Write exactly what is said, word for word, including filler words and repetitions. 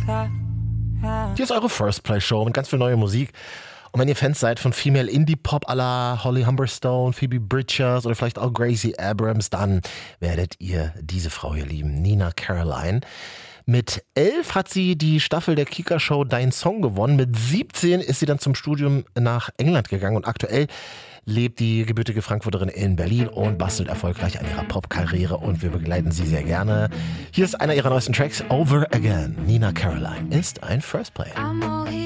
Hier ist eure First Play Show mit ganz viel neue Musik. Und wenn ihr Fans seid von Female Indie Pop à la Holly Humberstone, Phoebe Bridgers oder vielleicht auch Gracie Abrams, dann werdet ihr diese Frau hier lieben, Nina Caroline. Mit elf hat sie die Staffel der Kika-Show Dein Song gewonnen. Mit siebzehn ist sie dann zum Studium nach England gegangen und aktuell lebt die gebürtige Frankfurterin in Berlin und bastelt erfolgreich an ihrer Popkarriere und wir begleiten sie sehr gerne. Hier ist einer ihrer neuesten Tracks, Over Again. Nina Caroline ist ein First Play.